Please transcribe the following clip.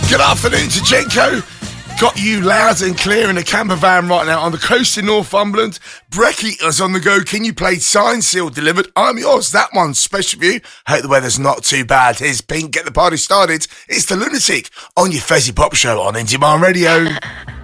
Good afternoon to Jenko. Got you loud and clear in a camper van right now on the coast in Northumberland. Brecky is on the go. Can you play Signed, Sealed, Delivered? I'm yours. That one's special for you. Hope the weather's not too bad. Here's Pink. Get the party started. It's The Lunatic on your Fezzy Pop Show on In Demand Radio.